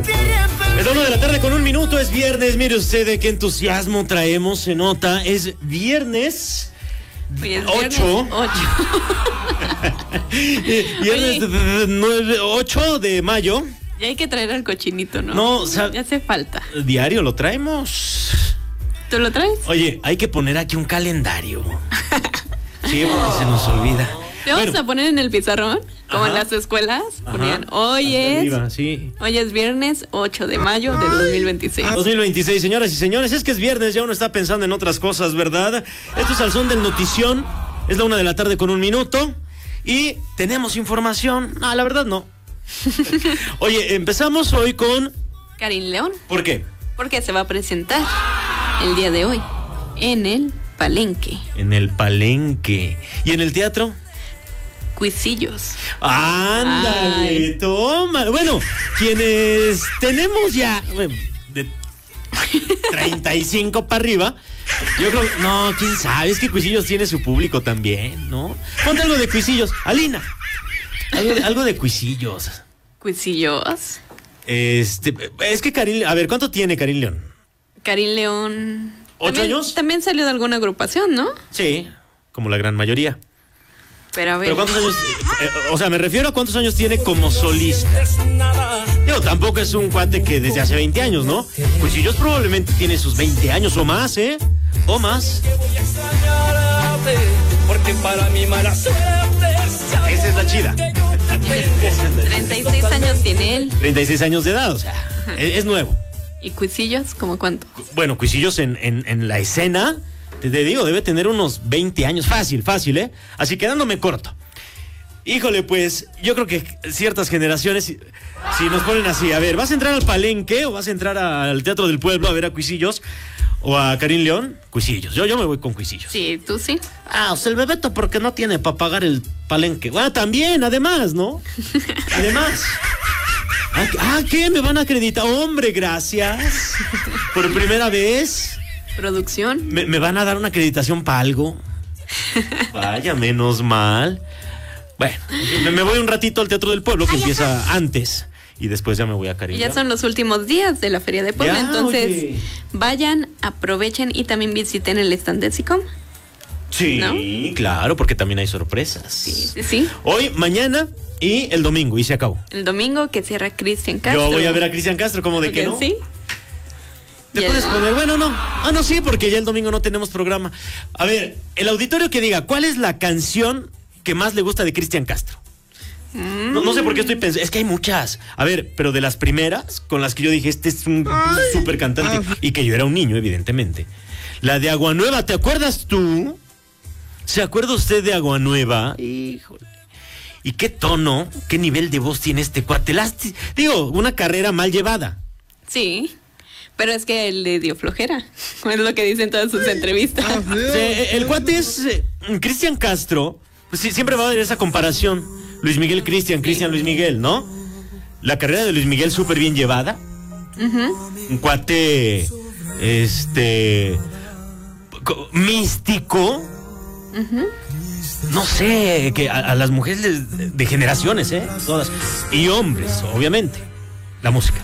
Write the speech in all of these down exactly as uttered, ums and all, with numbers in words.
Es la una de la tarde con un minuto, es viernes. Mire usted de qué entusiasmo traemos, se nota. Es viernes ocho. Viernes ocho de mayo. Ya hay que traer al cochinito, ¿no? No, o sea, ya hace falta. Diario lo traemos. ¿Tú lo traes? Oye, hay que poner aquí un calendario. Sí, porque se nos olvida. ¿Te vamos bueno, a poner en el pizarrón? Como ajá, en las escuelas. Ajá, Ponían, hoy es. Arriba, sí. Hoy es viernes ocho de mayo de dos mil veintiséis. dos mil veintiséis, señoras y señores. Es que es viernes, ya uno está pensando en otras cosas, ¿verdad? Esto es al son del notición. Es la una de la tarde con un minuto. Y tenemos información. No, la verdad no. Oye, empezamos hoy con Karin León. ¿Por qué? Porque se va a presentar el día de hoy en el Palenque. En el Palenque. ¿Y en el teatro? Cuisillos. Ándale, Ay. toma. Bueno, quienes tenemos ya bueno, de treinta y cinco para arriba, yo creo, no, quién sabe, es que Cuisillos tiene su público también, ¿no? Ponte algo de Cuisillos, Alina. Algo, algo de Cuisillos. Cuisillos. Este, es que Karin, a ver, ¿cuánto tiene Karin León? Karin León. ¿Ocho también, años? También salió de alguna agrupación, ¿no? Sí, como la gran mayoría. Pero a ver. ¿Pero cuántos años? Eh, o sea, me refiero a cuántos años tiene como solista. Digo, tampoco es un cuate que desde hace veinte años, ¿no? Pues si yo probablemente tiene sus veinte años o más, ¿eh? O más. Porque para mi mala suerte. Esa es la chida. treinta y seis años tiene él. treinta y seis años de edad, o sea, es, es nuevo. ¿Y Cuisillos? ¿Cómo cuánto? Bueno, Cuisillos en, en, en la escena, te, te digo, debe tener unos veinte años. Fácil, fácil, ¿eh? Así quedándome corto. Híjole, pues, yo creo que ciertas generaciones, si, si nos ponen así, a ver, ¿vas a entrar al Palenque o vas a entrar al Teatro del Pueblo a ver a Cuisillos o a Karin León? Cuisillos, yo, yo me voy con Cuisillos. Sí, tú sí. Ah, o sea, el Bebeto porque no tiene para pagar el Palenque. Bueno, también, además, ¿no? Además. Ah, ah, ¿qué? ¿Me van a acreditar? Hombre, gracias. Por primera vez. Producción. ¿Me, me van a dar una acreditación para algo? Vaya, menos mal. Bueno, me, me voy un ratito al Teatro del Pueblo, que empieza antes. Y después ya me voy a Karin. Y ya son los últimos días de la Feria de Puebla. Ya, entonces, oye. vayan, aprovechen y también visiten el stand de SICOM. Sí, ¿no? claro, porque también hay sorpresas. Sí, sí, sí. Hoy, mañana y el domingo, y se acabó. El domingo que cierra Cristian Castro. Yo voy a ver a Cristian Castro, ¿cómo de que no? Sí. ¿Te Y puedes el- poner? Bueno, no. Ah, no, sí, porque ya el domingo no tenemos programa. A ver, el auditorio que diga, ¿cuál es la canción que más le gusta de Cristian Castro? No, no sé por qué estoy pensando, es que hay muchas. A ver, pero de las primeras, con las que yo dije, este es un súper cantante, y que yo era un niño, evidentemente. La de Agua Nueva, ¿te acuerdas tú? ¿Se acuerda usted de Agua Nueva? Híjole. ¿Y qué tono, qué nivel de voz tiene este cuate? Lasti- Digo, una carrera mal llevada. Sí. Pero es que él le dio flojera. Es lo que dicen todas sus entrevistas. O sea, el cuate es eh, Cristian Castro, pues sí, siempre va a haber esa comparación. Luis Miguel Cristian, Cristian Luis Miguel, ¿no? La carrera de Luis Miguel súper bien llevada. Uh-huh. Un cuate, este, co- místico. Uh-huh. No sé, que a, a las mujeres les- de generaciones, ¿eh? Todas. Y hombres, obviamente. La música.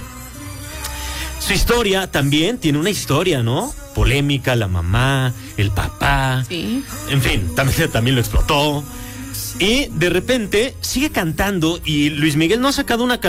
Su historia también tiene una historia, ¿no? Polémica, la mamá, el papá. Sí. En fin, también, también lo explotó. Y de repente sigue cantando y Luis Miguel no ha sacado una canción